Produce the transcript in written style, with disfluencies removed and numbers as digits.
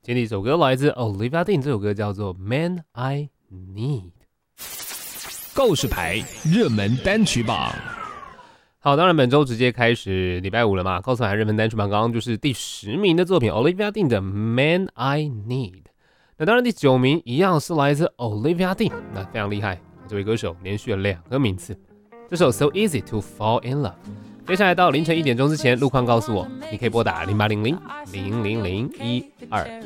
今天这首歌来自 Olivia Dean， 这首歌叫做 Man I Need。 告示牌热门单曲榜。 好，当然本周直接开始礼拜五了嘛，告诉牌热门单曲榜刚刚就是第10名的作品 Olivia Dean 的 Man I Need。 那当然第9名一样是来自 Olivia Dean， 那非常厉害，这位歌手连续了2个名次。这首 So Easy to Fall in Love。接下来到凌晨1点钟之前，路况告诉我，你可以拨打0800 000122。